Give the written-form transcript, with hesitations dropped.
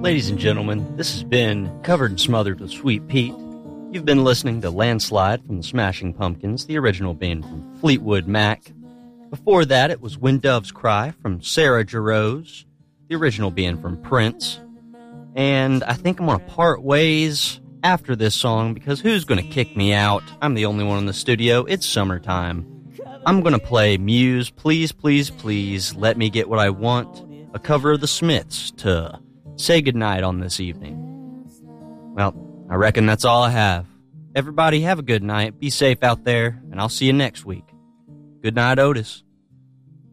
Ladies and gentlemen, this has been Covered and Smothered with Sweet Pete. You've been listening to Landslide from the Smashing Pumpkins, the original being from Fleetwood Mac. Before that, it was When Doves Cry from Sarah Jarosz, the original being from Prince. And I think I'm going to part ways after this song because who's going to kick me out? I'm the only one in the studio. It's summertime. I'm going to play Muse, Please, Please, Please, Let Me Get What I Want, a cover of the Smiths to say goodnight on this evening. Well, I reckon that's all I have. Everybody have a good night, be safe out there, and I'll see you next week. Good night, Otis.